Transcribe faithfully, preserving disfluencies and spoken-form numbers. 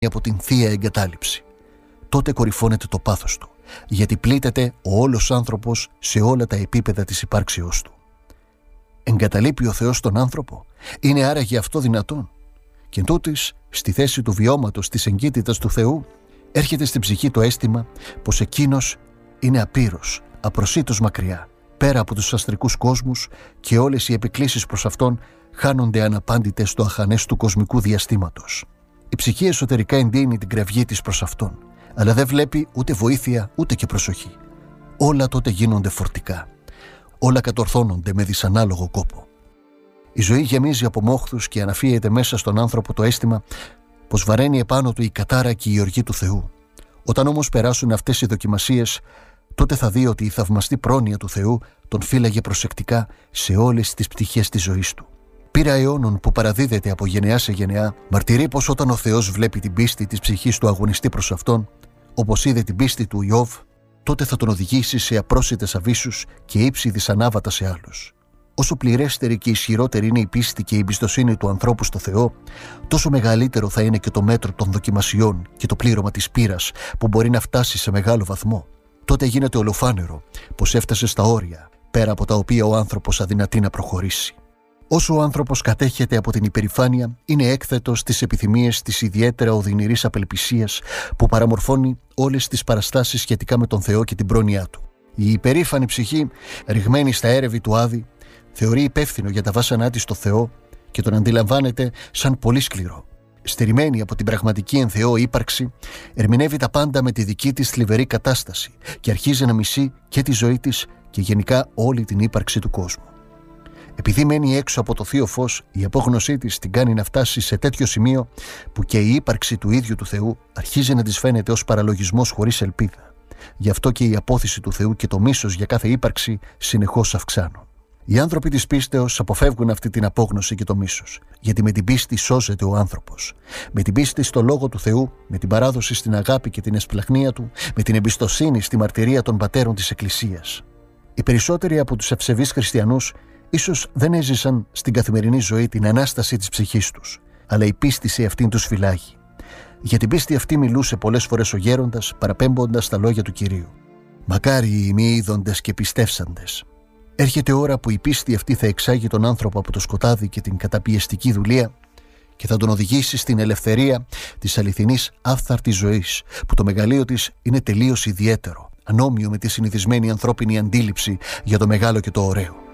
από την θεία εγκατάλειψη. Τότε κορυφώνεται το πάθος του, γιατί πλήττεται ο όλος άνθρωπος σε όλα τα επίπεδα της υπάρξεώς του. Εγκαταλείπει ο Θεός τον άνθρωπο? Είναι άραγε αυτό δυνατόν? Και εντούτοις, στη θέση του βιώματος της εγκύτητας του Θεού, έρχεται στην ψυχή το αίσθημα πως εκείνος είναι απείρος, απροσίτως μακριά, πέρα από τους αστρικούς κόσμους, και όλες οι επικλήσεις προς Αυτόν χάνονται αναπάντητες στο αχανές του κοσμικού διαστήματος. Η ψυχή εσωτερικά εντείνει την κραυγή της προς Αυτόν, αλλά δεν βλέπει ούτε βοήθεια ούτε και προσοχή. Όλα τότε γίνονται φορτικά. Όλα κατορθώνονται με δυσανάλογο κόπο. Η ζωή γεμίζει από μόχθους και αναφύεται μέσα στον άνθρωπο το αίσθημα πως βαραίνει επάνω του η κατάρα και η οργή του Θεού. Όταν όμως περάσουν αυτές οι δοκιμασίες, τότε θα δει ότι η θαυμαστή πρόνοια του Θεού τον φύλαγε προσεκτικά σε όλες τις πτυχές της ζωής του. Πείρα αιώνων που παραδίδεται από γενεά σε γενεά μαρτυρεί πως όταν ο Θεός βλέπει την πίστη της ψυχής του αγωνιστή προς Αυτόν, όπως είδε την πίστη του Ιώβ, τότε θα τον οδηγήσει σε απρόσιτες αβύσσους και ύψη δυσανάβατα σε άλλους. Όσο πληρέστερη και ισχυρότερη είναι η πίστη και η εμπιστοσύνη του ανθρώπου στο Θεό, τόσο μεγαλύτερο θα είναι και το μέτρο των δοκιμασιών και το πλήρωμα της πείρας που μπορεί να φτάσει σε μεγάλο βαθμό. Τότε γίνεται ολοφάνερο πως έφτασε στα όρια, πέρα από τα οποία ο άνθρωπος αδυνατεί να προχωρήσει. Όσο ο άνθρωπος κατέχεται από την υπερηφάνεια, είναι έκθετος στις επιθυμίες της ιδιαίτερα οδυνηρής απελπισίας που παραμορφώνει όλες τις παραστάσεις σχετικά με τον Θεό και την πρόνοιά του. Η υπερήφανη ψυχή, ρηγμένη στα έρευη του Άδη, θεωρεί υπεύθυνο για τα βάσανά της το Θεό και τον αντιλαμβάνεται σαν πολύ σκληρό. Στερημένη από την πραγματική εν Θεώ ύπαρξη, ερμηνεύει τα πάντα με τη δική της θλιβερή κατάσταση και αρχίζει να μισεί και τη ζωή της και γενικά όλη την ύπαρξη του κόσμου. Επειδή μένει έξω από το θείο φως, η απόγνωσή της την κάνει να φτάσει σε τέτοιο σημείο που και η ύπαρξη του ίδιου του Θεού αρχίζει να της φαίνεται ως παραλογισμός χωρίς ελπίδα. Γι' αυτό και η απόθυση του Θεού και το μίσος για κάθε ύπαρξη συνεχώς αυξάνουν. Οι άνθρωποι της πίστεως αποφεύγουν αυτή την απόγνωση και το μίσος, γιατί με την πίστη σώζεται ο άνθρωπος. Με την πίστη στο Λόγο του Θεού, με την παράδοση στην αγάπη και την εσπλαχνία του, με την εμπιστοσύνη στη μαρτυρία των πατέρων της Εκκλησίας. Οι περισσότεροι από τους ευσεβείς χριστιανούς ίσως δεν έζησαν στην καθημερινή ζωή την Ανάσταση της ψυχής τους, αλλά η πίστη σε αυτήν τους φυλάγει. Για την πίστη αυτή μιλούσε πολλές φορές ο γέροντας, παραπέμποντας τα λόγια του Κυρίου. «Μακάρι οι μη είδοντες και πιστεύσαντες». Έρχεται ώρα που η πίστη αυτή θα εξάγει τον άνθρωπο από το σκοτάδι και την καταπιεστική δουλεία και θα τον οδηγήσει στην ελευθερία της αληθινής άφθαρτης ζωής, που το μεγαλείο της είναι τελείως ιδιαίτερο, ανόμοιο με τη συνηθισμένη ανθρώπινη αντίληψη για το μεγάλο και το ωραίο.